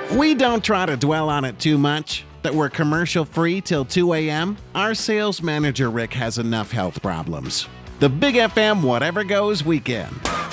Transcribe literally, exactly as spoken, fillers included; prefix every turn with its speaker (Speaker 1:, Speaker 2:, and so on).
Speaker 1: We don't try to dwell on it too much. That we're commercial free till two a m Our sales manager Rick has enough health problems. The Big F M Whatever Goes Weekend.